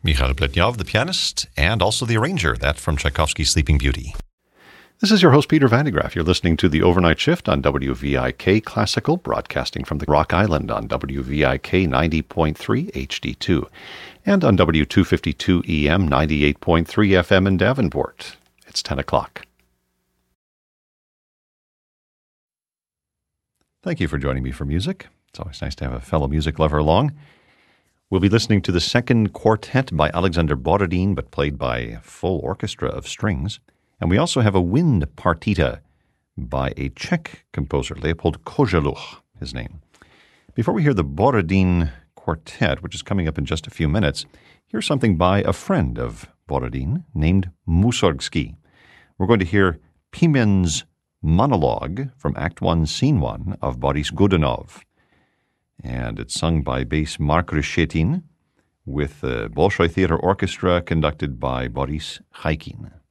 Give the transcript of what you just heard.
Mikhail Pletnyov, the pianist, and also the arranger, that from Tchaikovsky's Sleeping Beauty. This is your host, Peter Vandegraff. You're listening to The Overnight Shift on WVIK Classical, broadcasting from the Rock Island on WVIK 90.3 HD2 and on W252 EM 98.3 FM in Davenport. It's 10 o'clock. Thank you for joining me for music. It's always nice to have a fellow music lover along. We'll be listening to the second quartet by Alexander Borodin, but played by a full orchestra of strings. And we also have a wind partita by a Czech composer, Leopold Koželuch, his name. Before we hear the Borodin Quartet, which is coming up in just a few minutes, here's something by a friend of Borodin named Mussorgsky. We're going to hear Pimen's monologue from Act 1, Scene 1 of Boris Godunov. And it's sung by bass Mark Reshetin with the Bolshoi Theater Orchestra conducted by Boris Chaikin.